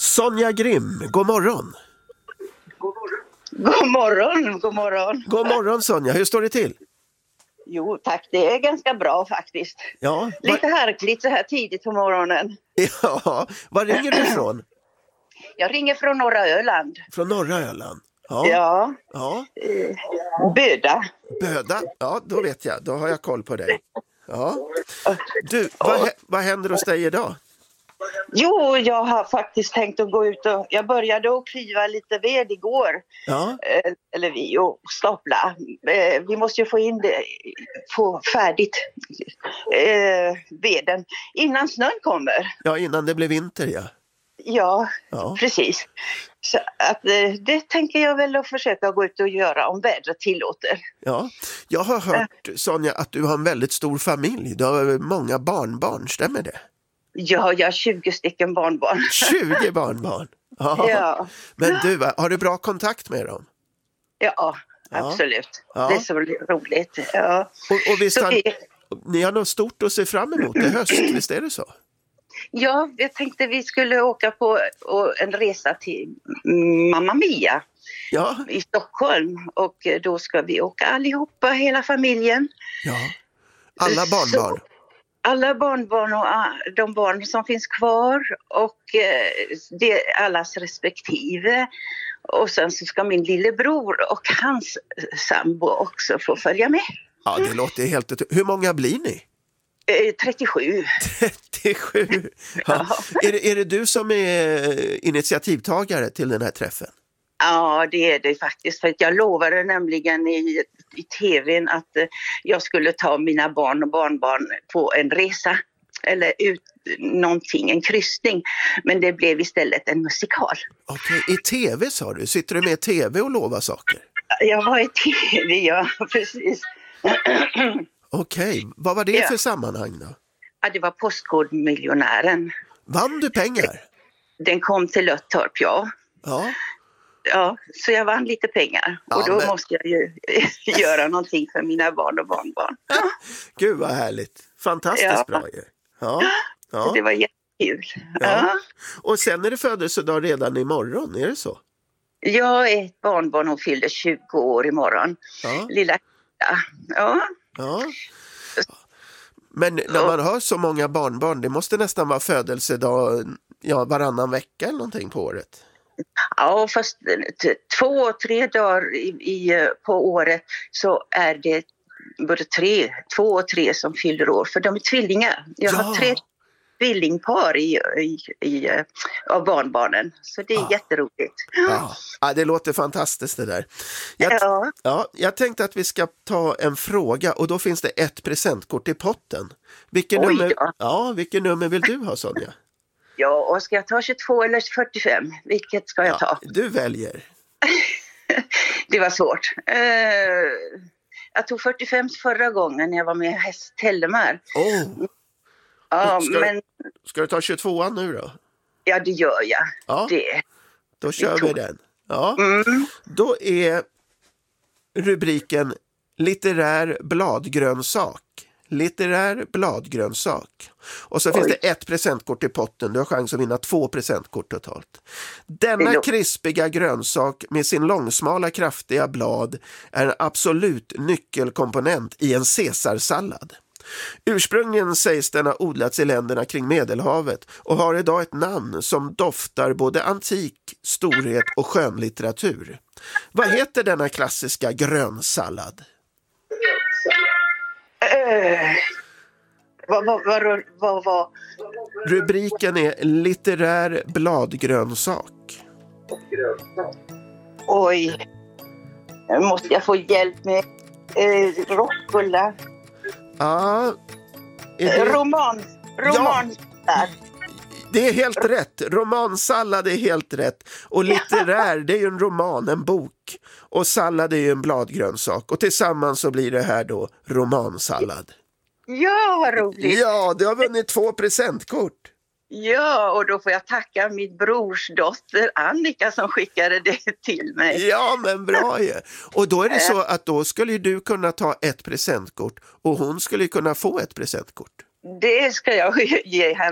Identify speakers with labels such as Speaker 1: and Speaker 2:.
Speaker 1: Sonja Grimm, god morgon.
Speaker 2: God morgon, god morgon.
Speaker 1: God morgon Sonja, hur står det till?
Speaker 2: Jo tack, det är ganska bra faktiskt.
Speaker 1: Ja,
Speaker 2: Lite härligt så här tidigt på morgonen.
Speaker 1: Ja, var ringer du ifrån?
Speaker 2: Jag ringer från norra Öland.
Speaker 1: Från norra Öland? Ja.
Speaker 2: Ja. Böda.
Speaker 1: Böda, ja då vet jag, då har jag koll på dig. Ja. Du, vad händer hos dig idag?
Speaker 2: Jo, jag har faktiskt tänkt att gå ut och jag började att klyva lite ved igår.
Speaker 1: Ja.
Speaker 2: Eller vi och stapla. Vi måste ju få färdigt veden innan snön kommer.
Speaker 1: Ja, innan det blir vinter, ja.
Speaker 2: Ja, precis. Så att, det tänker jag väl att försöka gå ut och göra om vädret tillåter.
Speaker 1: Ja, jag har hört Sonja att du har en väldigt stor familj. Du har många barnbarn, stämmer det?
Speaker 2: Ja, jag har 20 stycken barnbarn.
Speaker 1: 20 barnbarn? Ja. Men du, har du bra kontakt med dem?
Speaker 2: Ja, absolut.
Speaker 1: Ja.
Speaker 2: Det är så roligt. Ja.
Speaker 1: Och visst ni har något stort att se fram emot i höst, visst är det så?
Speaker 2: Ja, jag tänkte vi skulle åka på en resa till Mamma Mia i Stockholm. Och då ska vi åka allihopa, hela familjen.
Speaker 1: Ja, alla barnbarn.
Speaker 2: Alla barnbarn och de barn som finns kvar och det allas respektive. Och sen så ska min lillebror och hans sambo också få följa med.
Speaker 1: Ja, det låter helt... Hur många blir ni?
Speaker 2: 37.
Speaker 1: 37? Ja. Är det du som är initiativtagare till den här träffen?
Speaker 2: Ja, det är det faktiskt. För att jag lovade nämligen i tvn att jag skulle ta mina barn och barnbarn på en resa. Eller en kryssning. Men det blev istället en musikal.
Speaker 1: Okej, i tv sa du? Sitter du med i tv och lovar saker?
Speaker 2: Jag var i tv, ja, precis.
Speaker 1: Okej, vad var det för sammanhang då?
Speaker 2: Ja, det var Postkodmiljonären.
Speaker 1: Vann du pengar?
Speaker 2: Den kom till Löttorp, ja. Ja, så jag vann lite pengar. Och då måste jag ju göra någonting för mina barn och barnbarn.
Speaker 1: Gud vad härligt. Fantastiskt bra ju. Ja.
Speaker 2: Det var jättekul.
Speaker 1: Ja. Och sen är det födelsedag redan imorgon, är det så?
Speaker 2: Jag är ett barnbarn, hon fyllde 20 år imorgon. Lilla ja. Men
Speaker 1: när man har så många barnbarn, det måste nästan vara födelsedag varannan vecka eller någonting på året.
Speaker 2: Ja, fast 2-3 dagar på året så är det både 2 och 3 som fyller år. För de är tvillingar. Jag har 3 tvillingpar av barnbarnen. Så det är jätteroligt.
Speaker 1: Ja, det låter fantastiskt det där. Jag tänkte att vi ska ta en fråga och då finns det ett presentkort i potten. Vilken nummer vill du ha, Sonja?
Speaker 2: Ja, och ska jag ta 22 eller 45? Vilket ska jag ta?
Speaker 1: Du väljer.
Speaker 2: Det var svårt. Jag tog 45 förra gången när jag var med häst Tellemar.
Speaker 1: Ska du ta 22 nu då?
Speaker 2: Ja, det gör jag.
Speaker 1: Ja, då kör vi den. Ja. Då är rubriken litterär bladgrönsak. Litterär bladgrönsak. Och så finns det ett presentkort i potten. Du har chans att vinna 2 presentkort totalt. Denna krispiga grönsak med sin långsmala kraftiga blad är en absolut nyckelkomponent i en caesarsallad. Ursprungligen sägs den ha odlats i länderna kring Medelhavet och har idag ett namn som doftar både antik, storhet och skönlitteratur. Vad heter denna klassiska grönsallad?
Speaker 2: Vad?
Speaker 1: Rubriken är litterär bladgrönsak.
Speaker 2: Oj, måste jag få hjälp med rockbulla?
Speaker 1: Ja.
Speaker 2: Roman.
Speaker 1: Det är helt rätt. Romansallad är helt rätt. Och litterär, det är ju en roman, en bok. Och sallad är ju en bladgrönsak. Och tillsammans så blir det här då romansallad.
Speaker 2: Ja, vad roligt.
Speaker 1: Ja, du har vunnit 2 presentkort.
Speaker 2: Ja, och då får jag tacka min brors dotter Annika som skickade det till mig.
Speaker 1: Ja, men bra ju. Och då är det så att då skulle du kunna ta ett presentkort och hon skulle kunna få ett presentkort.
Speaker 2: Det ska jag ge henne.